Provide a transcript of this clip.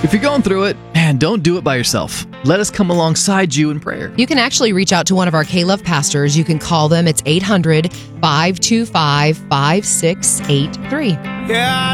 If you're going through it, man, don't do it by yourself. Let us come alongside you in prayer. You can actually reach out to one of our K-Love pastors. You can call them. It's 800-525-5683. Yeah.